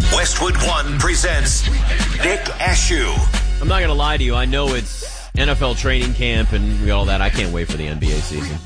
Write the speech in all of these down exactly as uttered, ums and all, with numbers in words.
Westwood One presents Nick Ashew. I'm not going to lie to you. I know it's N F L training camp and all that. I can't wait for the N B A season.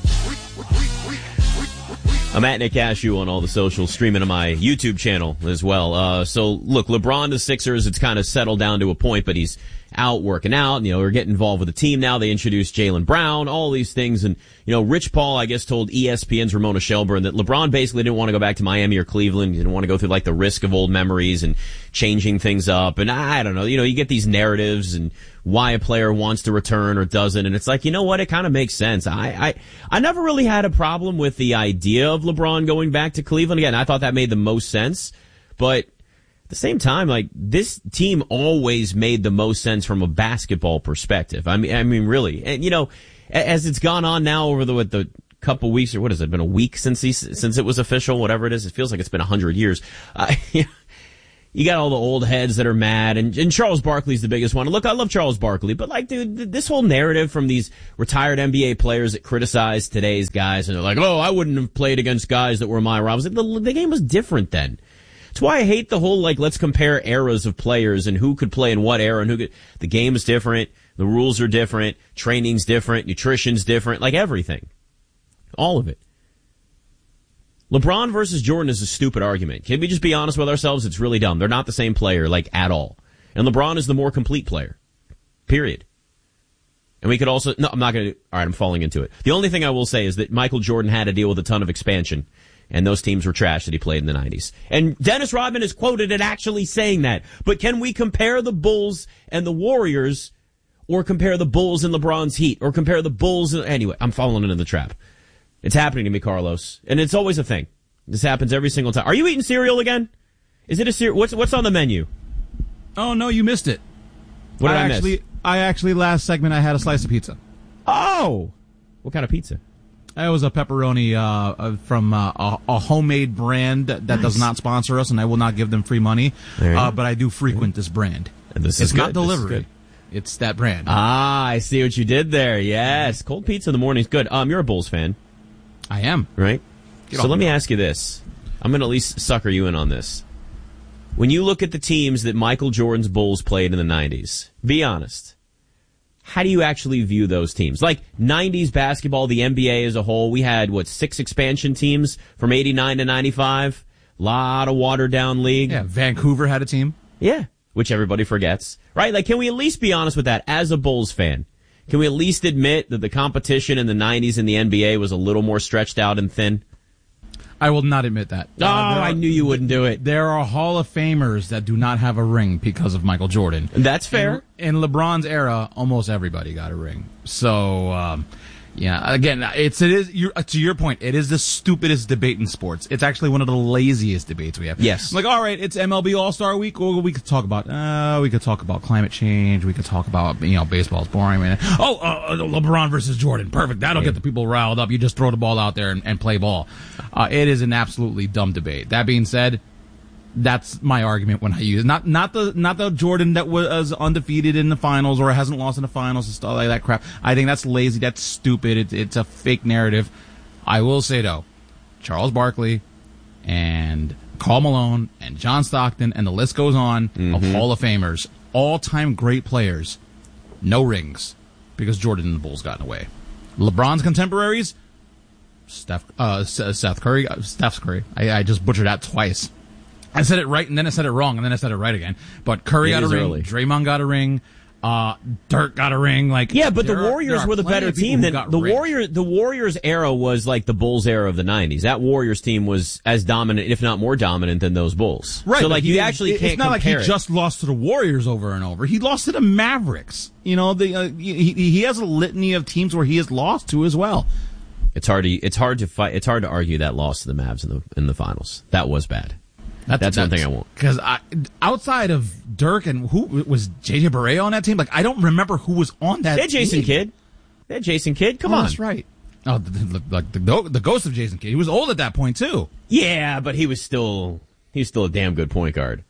I'm at Nick Ashew on all the socials, streaming on my YouTube channel as well. Uh, so, look, LeBron, the Sixers, it's kind of settled down to a point, but he's out working out. You know, we're getting involved with the team now. They introduced Jaylen Brown, all these things. And, you know, Rich Paul, I guess, told E S P N's Ramona Shelburne that LeBron basically didn't want to go back to Miami or Cleveland. He didn't want to go through, like, the risk of old memories and changing things up. And I don't know, you know, you get these narratives and why a player wants to return or doesn't. And it's like, you know what? It kind of makes sense. I, I, I never really had a problem with the idea of LeBron going back to Cleveland. Again, I thought that made the most sense. But at the same time, like, this team always made the most sense from a basketball perspective. I mean, I mean, really. And, you know, as it's gone on now over the, what, the couple weeks, or what has it been, a week since he, since it was official, whatever it is, it feels like it's been a hundred years. Uh, You got all the old heads that are mad, and, and Charles Barkley's the biggest one. Look, I love Charles Barkley, but like, dude, this whole narrative from these retired N B A players that criticize today's guys, and they're like, oh, I wouldn't have played against guys that were my rivals. Like, the, the game was different then. That's why I hate the whole, like, let's compare eras of players and who could play in what era and who could. The game is different, the rules are different, training's different, nutrition's different, like everything. All of it. LeBron versus Jordan is a stupid argument. Can we just be honest with ourselves? It's really dumb. They're not the same player, like, at all. And LeBron is the more complete player. Period. And we could also, no, I'm not going to, all right, I'm falling into it. The only thing I will say is that Michael Jordan had to deal with a ton of expansion, and those teams were trash that he played in the nineties. And Dennis Rodman is quoted at actually saying that. But can we compare the Bulls and the Warriors, or compare the Bulls and LeBron's Heat, or compare the Bulls and, anyway, I'm falling into the trap. It's happening to me, Carlos. And it's always a thing. This happens every single time. Are you eating cereal again? Is it a cereal? What's, what's on the menu? Oh, no, you missed it. What did I, I miss? actually, I actually, last segment, I had a slice of pizza. Oh! What kind of pizza? It was a pepperoni uh, from uh, a, a homemade brand that Nice. does not sponsor us, and I will not give them free money. Uh, but I do frequent this brand. And this it's is not good. This is delivery. good. It's that brand. Ah, I see what you did there. Yes. Cold pizza in the morning is good. Um, you're a Bulls fan. I am. Right? Get so off let me. me ask you this. I'm going to at least sucker you in on this. When you look at the teams that Michael Jordan's Bulls played in the nineties, be honest. How do you actually view those teams? Like, nineties basketball, the N B A as a whole, we had, what, six expansion teams from eighty-nine to ninety-five? Lot of watered-down league. Yeah, Vancouver had a team. Yeah, which everybody forgets. Right? Like, can we at least be honest with that as a Bulls fan? Can we at least admit that the competition in the nineties in the N B A was a little more stretched out and thin? I will not admit that. Oh, uh, I knew you wouldn't do it. There are Hall of Famers that do not have a ring because of Michael Jordan. That's fair. In, in LeBron's era, almost everybody got a ring. So, um, yeah, again, it's it is you're, to your point. It is the stupidest debate in sports. It's actually one of the laziest debates we have. Yes, I'm like, all right, it's M L B All Star Week. Or we could talk about uh, we could talk about climate change. We could talk about you know baseball's boring. Man. Oh, uh, LeBron versus Jordan, perfect. That'll get the people riled up. You just throw the ball out there and, and play ball. Uh, it is an absolutely dumb debate. That being said, that's my argument when I use it. Not not the not the Jordan that was undefeated in the finals or hasn't lost in the finals and stuff like that crap. I think that's lazy. That's stupid. It's it's a fake narrative. I will say though, Charles Barkley and Karl Malone and John Stockton and the list goes on mm-hmm. of Hall of Famers, all-time great players, no rings because Jordan and the Bulls got in the way. LeBron's contemporaries, Steph, uh, Seth Curry, uh, Steph Curry. I, I just butchered that twice. I said it right, and then I said it wrong, and then I said it right again. But Curry it got a ring, early. Draymond got a ring, uh, Dirk got a ring. Like yeah, but the are, Warriors were the better team than the Warriors. The Warriors era was like the Bulls era of the nineties. That Warriors team was as dominant, if not more dominant, than those Bulls. Right. So like you he, actually it's can't. not like he it. just lost to the Warriors over and over. He lost to the Mavericks. You know, the uh, he he has a litany of teams where he has lost to as well. It's hard to it's hard to fight. It's hard to argue that loss to the Mavs in the in the finals. That was bad. That's, that's, that's one thing I won't. Because outside of Dirk and who was J J Barea on that team? Like I don't remember who was on that. They had Jason team. Kidd. They had Jason Kidd. Come oh, on, that's right. Oh, the, like the, the the ghost of Jason Kidd. He was old at that point too. Yeah, but he was still he was still a damn good point guard.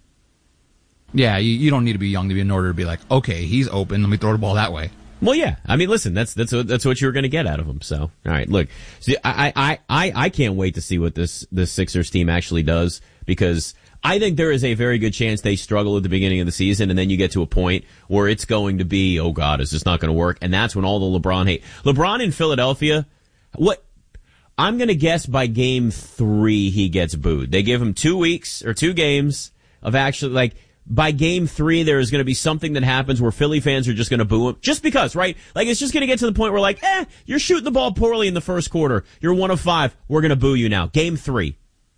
Yeah, you, you don't need to be young to be in order to be like, okay, he's open. Let me throw the ball that way. Well, yeah. I mean, listen, that's that's what, that's what you were going to get out of him. So, all right, look, see, I, I I I can't wait to see what this this Sixers team actually does because I think there is a very good chance they struggle at the beginning of the season, and then you get to a point where it's going to be, oh God, is this not going to work? And that's when all the LeBron hate. LeBron in Philadelphia, what, I'm going to guess by game three he gets booed. They give him two weeks or two games of actually, like, by game three, there is going to be something that happens where Philly fans are just going to boo him. Just because, right? Like, it's just going to get to the point where, like, eh, you're shooting the ball poorly in the first quarter. You're one of five. We're going to boo you now. Game three.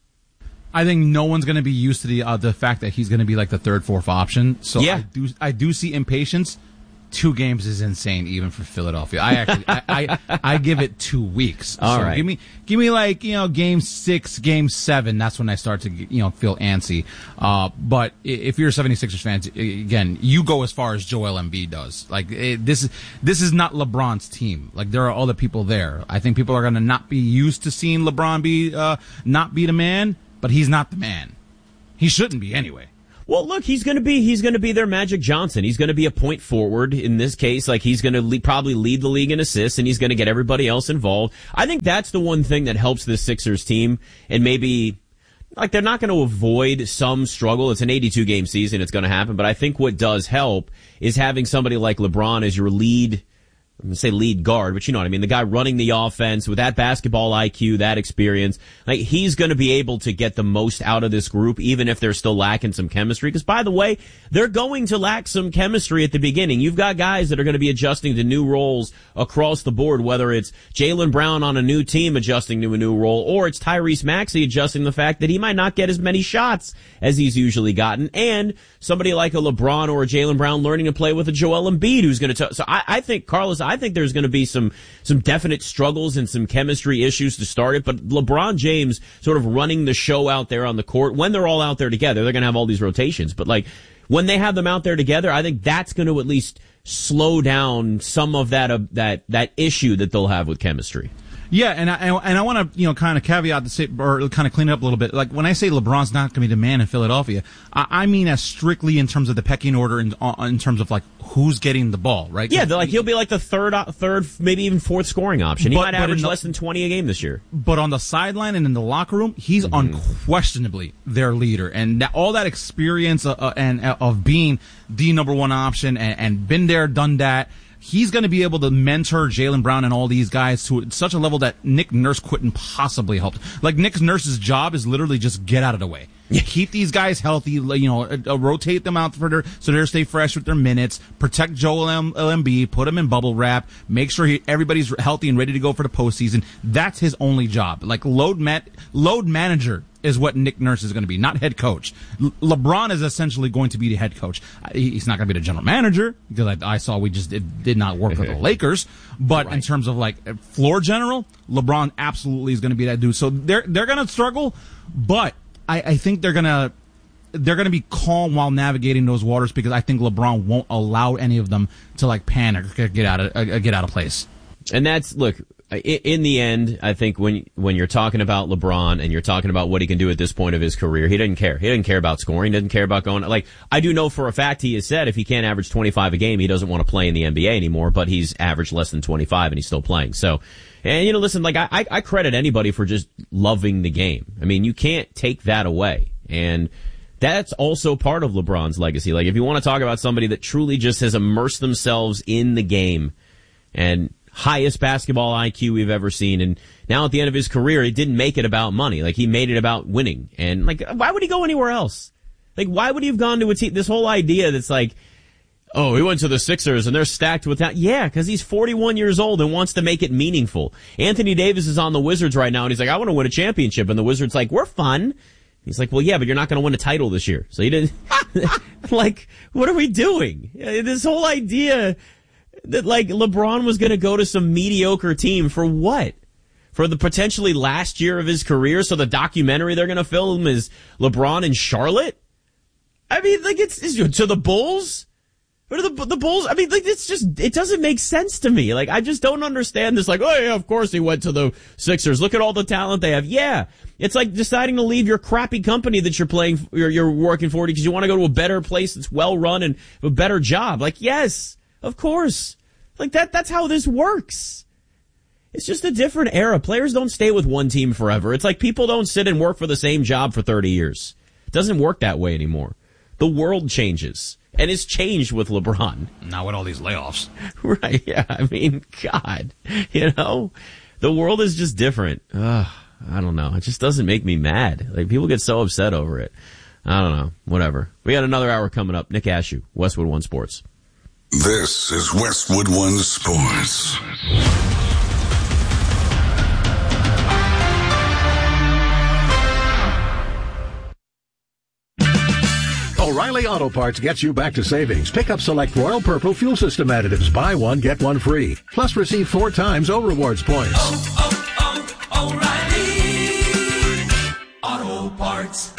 I think no one's going to be used to the uh, the fact that he's going to be like the third, fourth option. So yeah. I do I do see impatience. Two games is insane, even for Philadelphia. I actually I, I I give it two weeks. All so right. Give me give me like you know game six, game seven. That's when I start to you know feel antsy. Uh, but if you're a seventy-sixers fan, again, you go as far as Joel Embiid does. Like it, this is this is not LeBron's team. Like there are other people there. I think people are going to not be used to seeing LeBron be uh, not be the man. But he's not the man. He shouldn't be anyway. Well, look, he's going to be he's going to be their Magic Johnson. He's going to be a point forward in this case. Like he's going to le- probably lead the league in assists, and he's going to get everybody else involved. I think that's the one thing that helps this Sixers team, and maybe like they're not going to avoid some struggle. It's an eighty-two game season; it's going to happen. But I think what does help is having somebody like LeBron as your lead. I'm going to say lead guard, but you know what I mean. The guy running the offense with that basketball I Q, that experience, like he's going to be able to get the most out of this group, even if they're still lacking some chemistry. Because by the way, they're going to lack some chemistry at the beginning. You've got guys that are going to be adjusting to new roles across the board, whether it's Jaylen Brown on a new team adjusting to a new role, or it's Tyrese Maxey adjusting the fact that he might not get as many shots as he's usually gotten, and somebody like a LeBron or a Jaylen Brown learning to play with a Joel Embiid who's going to. So I, I think Carlos. I think there's going to be some some definite struggles and some chemistry issues to start it, but LeBron James sort of running the show out there on the court, when they're all out there together, they're going to have all these rotations, but like when they have them out there together, I think that's going to at least slow down some of that uh, that that issue that they'll have with chemistry. Yeah, and I and I want to you know kind of caveat to say or kind of clean it up a little bit. Like when I say LeBron's not going to be the man in Philadelphia, I, I mean as strictly in terms of the pecking order in in terms of like who's getting the ball, right? Yeah, like he'll be like the third, third, maybe even fourth scoring option. He but, might but average the, less than twenty a game this year. But on the sideline and in the locker room, he's mm-hmm. unquestionably their leader, and that, all that experience uh, uh, and uh, of being the number one option and, and been there, done that. He's going to be able to mentor Jaylen Brown and all these guys to such a level that Nick Nurse couldn't possibly help. Like Nick Nurse's job is literally just get out of the way. Keep these guys healthy, you know, uh, rotate them out for their, so they stay fresh with their minutes, protect Joel M- Embiid, put him in bubble wrap, make sure he, everybody's healthy and ready to go for the postseason. That's his only job. Like load mat, load manager is what Nick Nurse is going to be, not head coach. Le- LeBron is essentially going to be the head coach. He's not going to be the general manager because I, I saw we just did, did not work with the Lakers. But right. in terms of like floor general, LeBron absolutely is going to be that dude. So they're they're going to struggle, but I, I think they're going to they're going to be calm while navigating those waters because I think LeBron won't allow any of them to like panic or get out of uh, get out of place. And that's look. In the end, I think when when you're talking about LeBron and you're talking about what he can do at this point of his career, he doesn't care. He doesn't care about scoring. He doesn't care about going. Like I do know for a fact he has said if he can't average twenty-five a game, he doesn't want to play in the N B A anymore. But he's averaged less than twenty-five and he's still playing. So, and you know, listen, like I I credit anybody for just loving the game. I mean, you can't take that away, and that's also part of LeBron's legacy. Like if you want to talk about somebody that truly just has immersed themselves in the game and highest basketball I Q we've ever seen. And now at the end of his career, he didn't make it about money. Like he made it about winning. And like, why would he go anywhere else? Like, why would he have gone to a team? This whole idea that's like, oh, he went to the Sixers and they're stacked with that. Yeah, because he's forty-one years old and wants to make it meaningful. Anthony Davis is on the Wizards right now and he's like, I want to win a championship. And the Wizards like, we're fun. He's like, well, yeah, but you're not going to win a title this year. So you didn't, like, what are we doing? This whole idea that like LeBron was going to go to some mediocre team for what? For the potentially last year of his career, so the documentary they're going to film is LeBron in Charlotte? I mean, like it's, it's to the Bulls? Or to the the Bulls? I mean, like it's just it doesn't make sense to me. Like I just don't understand this. Like, oh yeah, of course he went to the Sixers. Look at all the talent they have. Yeah, it's like deciding to leave your crappy company that you're playing, you're, you're working for because you want to go to a better place that's well run and a better job. Like, yes. Of course. Like that, that's how this works. It's just a different era. Players don't stay with one team forever. It's like people don't sit and work for the same job for thirty years. It doesn't work that way anymore. The world changes. And it's changed with LeBron. Not with all these layoffs. Right, yeah. I mean, God. You know? The world is just different. Ugh, I don't know. It just doesn't make me mad. Like, people get so upset over it. I don't know. Whatever. We got another hour coming up. Nick Ashew, Westwood One Sports. This is Westwood One Sports. O'Reilly Auto Parts gets you back to savings. Pick up select Royal Purple fuel system additives. Buy one, get one free. Plus receive four times O Rewards points. Oh, oh, oh, O'Reilly Auto Parts.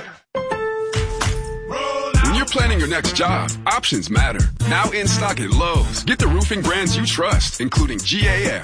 When you're planning your next job, options matter. Now in stock at Lowe's. Get the roofing brands you trust, including G A F,